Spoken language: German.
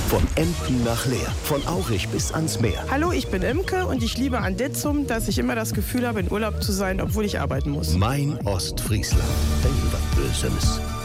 Von Emden nach Leer, von Aurich bis ans Meer. Hallo, ich bin Imke und ich liebe an Ditzum, dass ich immer das Gefühl habe, in Urlaub zu sein, obwohl ich arbeiten muss. Mein Ostfriesland. Irgendwas Böses.